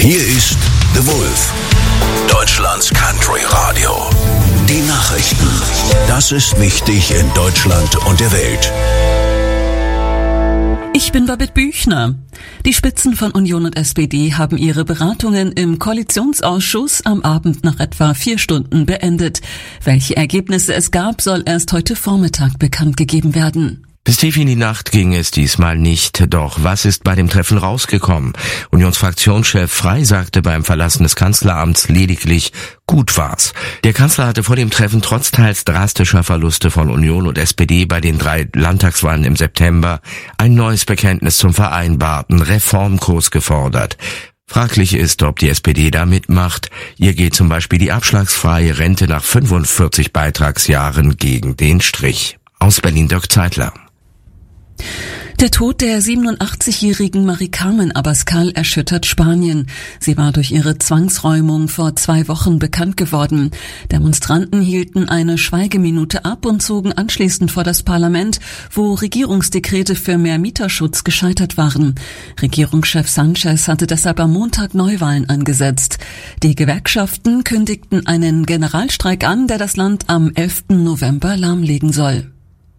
Hier ist The Wolf, Deutschlands Country Radio. Die Nachrichten. Das ist wichtig in Deutschland und der Welt. Ich bin Babette Büchner. Die Spitzen von Union und SPD haben ihre Beratungen im Koalitionsausschuss am Abend nach etwa 4 Stunden beendet. Welche Ergebnisse es gab, soll erst heute Vormittag bekannt gegeben werden. Bis tief in die Nacht ging es diesmal nicht. Doch was ist bei dem Treffen rausgekommen? Unionsfraktionschef Frey sagte beim Verlassen des Kanzleramts lediglich, gut war's. Der Kanzler hatte vor dem Treffen trotz teils drastischer Verluste von Union und SPD bei den 3 Landtagswahlen im September ein neues Bekenntnis zum vereinbarten Reformkurs gefordert. Fraglich ist, ob die SPD da mitmacht. Ihr geht zum Beispiel die abschlagsfreie Rente nach 45 Beitragsjahren gegen den Strich. Aus Berlin Dirk Zeitler. Der Tod der 87-jährigen Marie-Carmen Abascal erschüttert Spanien. Sie war durch ihre Zwangsräumung vor 2 Wochen bekannt geworden. Demonstranten hielten eine Schweigeminute ab und zogen anschließend vor das Parlament, wo Regierungsdekrete für mehr Mieterschutz gescheitert waren. Regierungschef Sanchez hatte deshalb am Montag Neuwahlen angesetzt. Die Gewerkschaften kündigten einen Generalstreik an, der das Land am 11. November lahmlegen soll.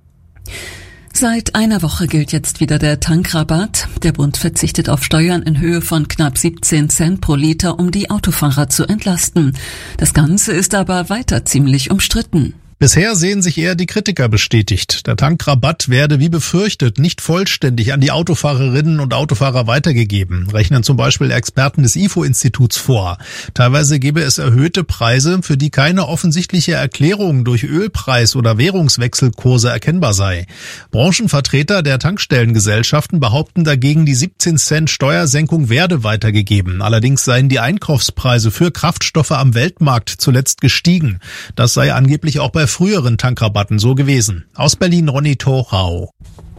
Seit einer Woche gilt jetzt wieder der Tankrabatt. Der Bund verzichtet auf Steuern in Höhe von knapp 17 Cent pro Liter, um die Autofahrer zu entlasten. Das Ganze ist aber weiter ziemlich umstritten. Bisher sehen sich eher die Kritiker bestätigt. Der Tankrabatt werde wie befürchtet nicht vollständig an die Autofahrerinnen und Autofahrer weitergegeben, rechnen zum Beispiel Experten des IFO-Instituts vor. Teilweise gebe es erhöhte Preise, für die keine offensichtliche Erklärung durch Ölpreis- oder Währungswechselkurse erkennbar sei. Branchenvertreter der Tankstellengesellschaften behaupten dagegen, die 17 Cent Steuersenkung werde weitergegeben. Allerdings seien die Einkaufspreise für Kraftstoffe am Weltmarkt zuletzt gestiegen. Das sei angeblich auch bei früheren Tankrabatten so gewesen. Aus Berlin Ronny Thorau.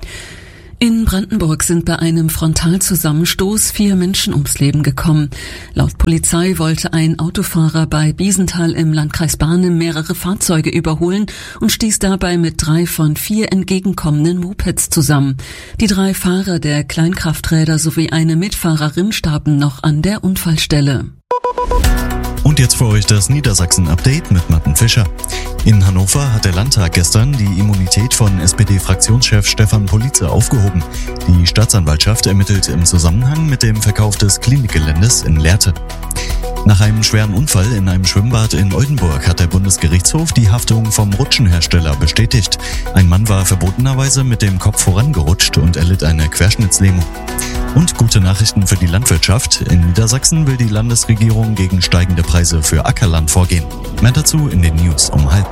In Brandenburg sind bei einem Frontalzusammenstoß 4 Menschen ums Leben gekommen. Laut Polizei wollte ein Autofahrer bei Biesenthal im Landkreis Barnim mehrere Fahrzeuge überholen und stieß dabei mit 3 von 4 entgegenkommenden Mopeds zusammen. Die 3 Fahrer der Kleinkrafträder sowie eine Mitfahrerin starben noch an der Unfallstelle. Und jetzt für euch das Niedersachsen-Update mit Matten Fischer. In Hannover hat der Landtag gestern die Immunität von SPD-Fraktionschef Stefan Politzer aufgehoben. Die Staatsanwaltschaft ermittelt im Zusammenhang mit dem Verkauf des Klinikgeländes in Lehrte. Nach einem schweren Unfall in einem Schwimmbad in Oldenburg hat der Bundesgerichtshof die Haftung vom Rutschenhersteller bestätigt. Ein Mann war verbotenerweise mit dem Kopf vorangerutscht und erlitt eine Querschnittslähmung. Und gute Nachrichten für die Landwirtschaft. In Niedersachsen will die Landesregierung gegen steigende Preise für Ackerland vorgehen. Mehr dazu in den News um 12:30.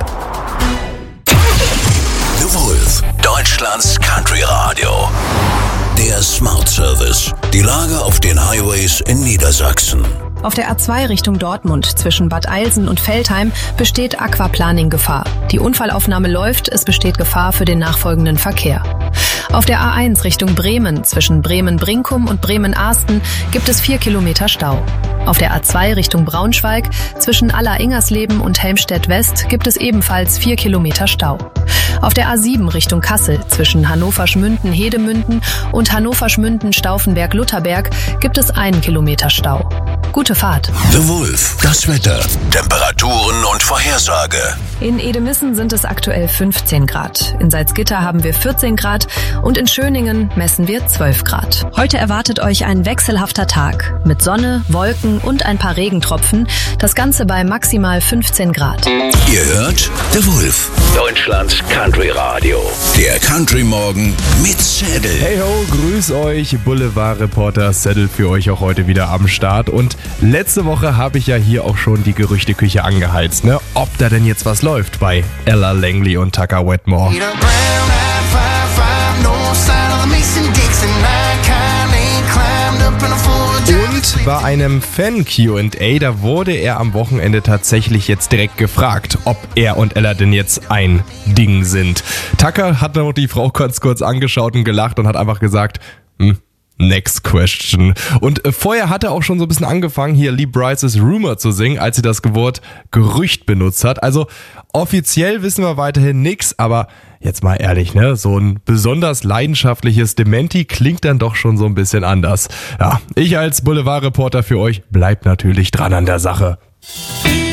The Wolf, Deutschlands Country Radio. Der Smart Service. Die Lage auf den Highways in Niedersachsen. Auf der A2 Richtung Dortmund zwischen Bad Eilsen und Veltheim besteht Aquaplaning-Gefahr. Die Unfallaufnahme läuft, es besteht Gefahr für den nachfolgenden Verkehr. Auf der A1 Richtung Bremen zwischen Bremen-Brinkum und Bremen-Ahsten gibt es 4 Kilometer Stau. Auf der A2 Richtung Braunschweig zwischen Aller-Ingersleben und Helmstedt-West gibt es ebenfalls 4 Kilometer Stau. Auf der A7 Richtung Kassel zwischen Hannover-Schmünden-Hedemünden und Hannover-Schmünden-Stauffenberg-Lutherberg gibt es 1 Kilometer Stau. Gute Fahrt. The Wolf, das Wetter, Temperaturen und Vorhersage. In Edemissen sind es aktuell 15 Grad. In Salzgitter haben wir 14 Grad und in Schöningen messen wir 12 Grad. Heute erwartet euch ein wechselhafter Tag mit Sonne, Wolken und ein paar Regentropfen. Das Ganze bei maximal 15 Grad. Ihr hört The Wolf, Deutschlands Country Radio. Der Country Morgen mit Saddle. Hey ho, grüß euch, Boulevardreporter Saddle für euch auch heute wieder am Start. Und letzte Woche habe ich ja hier auch schon die Gerüchteküche angeheizt, ne? Ob da denn jetzt was läuft bei Ella Langley und Tucker Wetmore. Und bei einem Fan-Q&A, da wurde er am Wochenende tatsächlich jetzt direkt gefragt, ob er und Ella denn jetzt ein Ding sind. Tucker hat noch die Frau ganz kurz angeschaut und gelacht und hat einfach gesagt, Next question. Und vorher hat er auch schon so ein bisschen angefangen, hier Lee Brice's Rumor zu singen, als sie das Wort Gerücht benutzt hat. Also offiziell wissen wir weiterhin nix, aber jetzt mal ehrlich, ne, so ein besonders leidenschaftliches Dementi klingt dann doch schon so ein bisschen anders. Ja, ich als Boulevardreporter für euch bleib natürlich dran an der Sache.